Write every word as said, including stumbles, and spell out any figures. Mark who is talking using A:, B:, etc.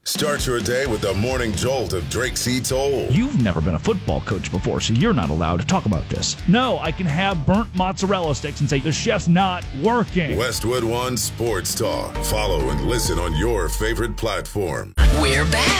A: Start your day with the morning jolt of Drake C. Toll.
B: You've never been a football coach before, so you're not allowed to talk about this. No, I can have burnt mozzarella sticks and say the chef's not working.
A: Westwood One Sports Talk. Follow and listen on your favorite platform.
C: We're back.